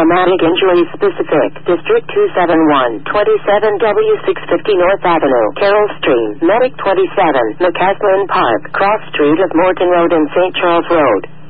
Traumatic Injury Specific, District 271, 27W 650 North Avenue, Carroll Stream, Medic 27, McCaslin Park, Cross Street of Morton Road and St. Charles Road.